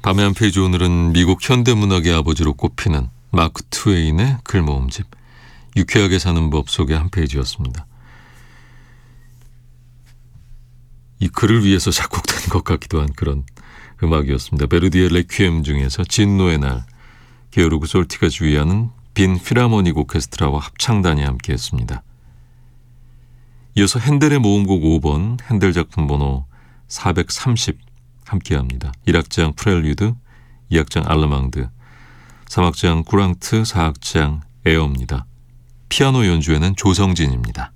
밤의 한 페이지, 오늘은 미국 현대문학의 아버지로 꼽히는 마크 트웨인의 글모음집 유쾌하게 사는 법 속의 한 페이지였습니다. 이 글을 위해서 작곡된 것 같기도 한 그런 음악이었습니다. 베르디의 레퀴엠 중에서 진노의 날, 게오르그 솔티가 주의하는 빈 필하모닉 오케스트라와 합창단이 함께했습니다. 이어서 핸델의 모음곡 5번, 핸델 작품 번호 430 함께합니다. 1악장 프렐류드, 2악장 알르망드, 3악장 쿠랑트, 4악장 에어입니다. 피아노 연주에는 조성진입니다.